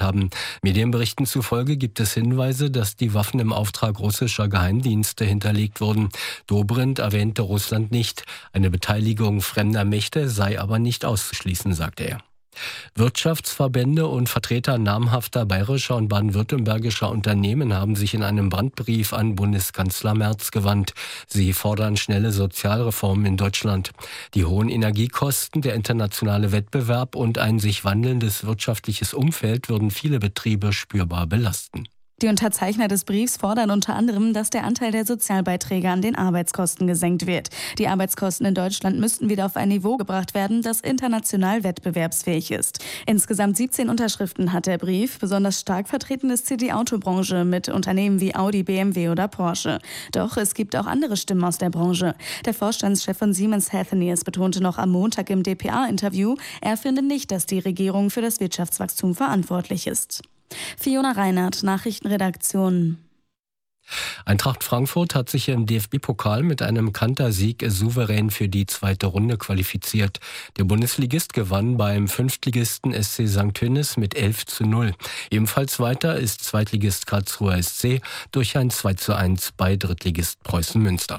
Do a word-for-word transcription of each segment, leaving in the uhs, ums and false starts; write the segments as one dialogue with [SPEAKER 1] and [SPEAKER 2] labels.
[SPEAKER 1] haben. Medienberichten zufolge gibt es Hinweise, dass die Waffen im Auftrag russischer Geheimdienste hinterlegt wurden. Dobrindt erwähnte Russland nicht. Eine Beteiligung fremder Mächte sei aber nicht auszuschließen, sagte er. Wirtschaftsverbände und Vertreter namhafter bayerischer und baden-württembergischer Unternehmen haben sich in einem Brandbrief an Bundeskanzler Merz gewandt. Sie fordern schnelle Sozialreformen in Deutschland. Die hohen Energiekosten, der internationale Wettbewerb und ein sich wandelndes wirtschaftliches Umfeld würden viele Betriebe spürbar belasten.
[SPEAKER 2] Die Unterzeichner des Briefs fordern unter anderem, dass der Anteil der Sozialbeiträge an den Arbeitskosten gesenkt wird. Die Arbeitskosten in Deutschland müssten wieder auf ein Niveau gebracht werden, das international wettbewerbsfähig ist. Insgesamt siebzehn Unterschriften hat der Brief. Besonders stark vertreten ist hier die Autobranche mit Unternehmen wie Audi, B M W oder Porsche. Doch es gibt auch andere Stimmen aus der Branche. Der Vorstandschef von Siemens Healthineers betonte noch am Montag im D P A-Interview, er finde nicht, dass die Regierung für das Wirtschaftswachstum verantwortlich ist. Fiona Reinhardt, Nachrichtenredaktion.
[SPEAKER 1] Eintracht Frankfurt hat sich im D F B-Pokal mit einem Kantersieg souverän für die zweite Runde qualifiziert. Der Bundesligist gewann beim Fünftligisten S C Sankt Tönnes mit elf zu null. Ebenfalls weiter ist Zweitligist Karlsruher S C durch ein zwei zu eins bei Drittligist Preußen Münster.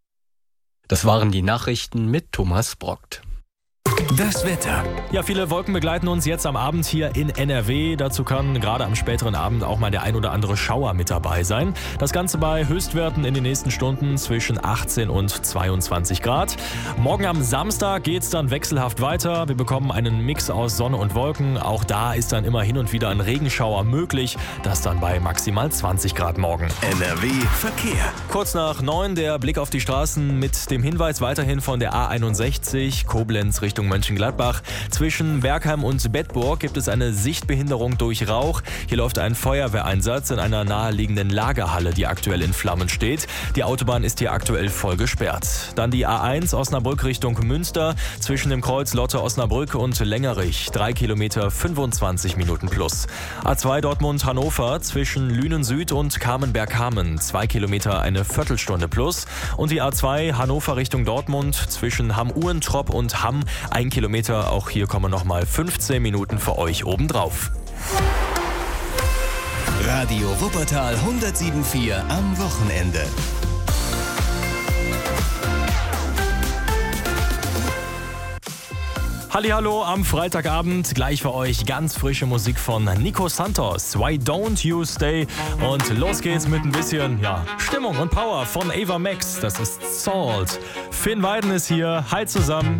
[SPEAKER 1] Das waren die Nachrichten mit Thomas Brockt.
[SPEAKER 3] Das Wetter.
[SPEAKER 4] Ja, viele Wolken begleiten uns jetzt am Abend hier in N R W. Dazu kann gerade am späteren Abend auch mal der ein oder andere Schauer mit dabei sein. Das Ganze bei Höchstwerten in den nächsten Stunden zwischen achtzehn und zweiundzwanzig Grad. Morgen am Samstag geht es dann wechselhaft weiter. Wir bekommen einen Mix aus Sonne und Wolken. Auch da ist dann immer hin und wieder ein Regenschauer möglich. Das dann bei maximal zwanzig Grad morgen.
[SPEAKER 3] N R W Verkehr.
[SPEAKER 4] Kurz nach neun der Blick auf die Straßen mit dem Hinweis weiterhin von der A einundsechzig Koblenz Richtung Mönchengladbach. Zwischen Bergheim und Bedburg gibt es eine Sichtbehinderung durch Rauch. Hier läuft ein Feuerwehreinsatz in einer naheliegenden Lagerhalle, die aktuell in Flammen steht. Die Autobahn ist hier aktuell voll gesperrt. Dann die A eins Osnabrück Richtung Münster. Zwischen dem Kreuz Lotte Osnabrück und Längerich. drei Kilometer fünfundzwanzig Minuten plus. A zwei Dortmund Hannover zwischen Lünen Süd und Kamenberg-Hamen. zwei Kilometer eine Viertelstunde plus. Und die A zwei Hannover Richtung Dortmund zwischen Hamm-Uhrentrop und Hamm. Ein Kilometer, auch hier kommen nochmal fünfzehn Minuten für euch obendrauf.
[SPEAKER 3] Radio Wuppertal hundertsieben Komma vier am Wochenende.
[SPEAKER 4] Hallihallo am Freitagabend, gleich für euch ganz frische Musik von Nico Santos, Why Don't You Stay? Und los geht's mit ein bisschen ja, Stimmung und Power von Ava Max, das ist Salt. Finn Weiden ist hier, hi zusammen.